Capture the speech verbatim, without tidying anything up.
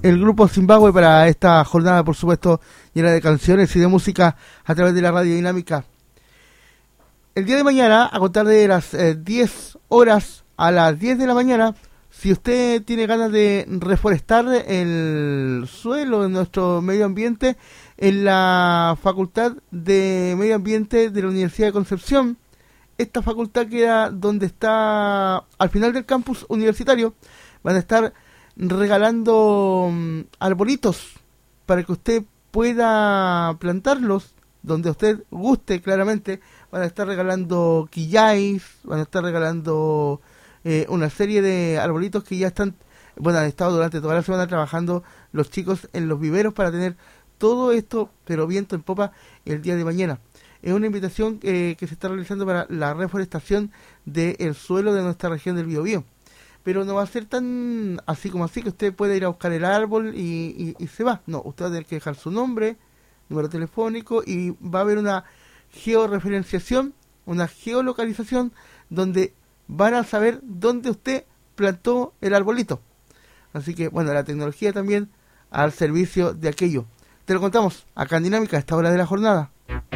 el grupo Zimbabue para esta jornada, por supuesto, llena de canciones y de música a través de la radio dinámica. El día de mañana, a contar de las eh, diez horas a las diez de la mañana, si usted tiene ganas de reforestar el suelo de nuestro medio ambiente, en la Facultad de Medio Ambiente de la Universidad de Concepción, esta facultad queda donde está, al final del campus universitario, van a estar regalando um, arbolitos para que usted pueda plantarlos donde usted guste. Claramente van a estar regalando quilláis, van a estar regalando eh, una serie de arbolitos que ya están, bueno, han estado durante toda la semana trabajando los chicos en los viveros para tener todo esto, pero viento en popa, el día de mañana. Es una invitación eh, que se está realizando para la reforestación del suelo de nuestra región del Biobío. Pero no va a ser tan así como así, que usted puede ir a buscar el árbol y, y, y se va. No, usted va a tener que dejar su nombre, número telefónico, y va a haber una georreferenciación, una geolocalización, donde van a saber dónde usted plantó el arbolito. Así que, bueno, la tecnología también al servicio de aquello. Te lo contamos acá en Dinámica a esta hora de la jornada.